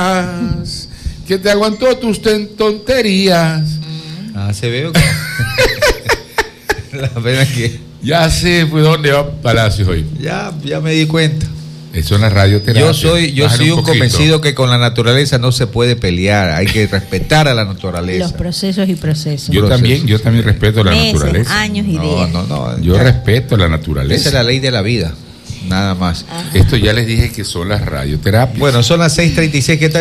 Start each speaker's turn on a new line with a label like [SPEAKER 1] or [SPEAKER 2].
[SPEAKER 1] que te aguantó tus tonterías.
[SPEAKER 2] Se ve que... La pena que...
[SPEAKER 1] Ya sé, pues, ¿dónde va Palacios hoy?
[SPEAKER 2] Ya me di cuenta.
[SPEAKER 1] Eso es la radioterapia.
[SPEAKER 2] Yo soy un convencido que con la naturaleza no se puede pelear, hay que respetar a la naturaleza.
[SPEAKER 3] Los procesos y procesos.
[SPEAKER 1] Yo también respeto la naturaleza.
[SPEAKER 3] Años y días.
[SPEAKER 2] No.
[SPEAKER 1] Yo respeto la naturaleza.
[SPEAKER 2] Esa es la ley de la vida, nada más.
[SPEAKER 1] Esto ya les dije que son las radioterapias.
[SPEAKER 2] Bueno, son las 6:36, ¿qué tal?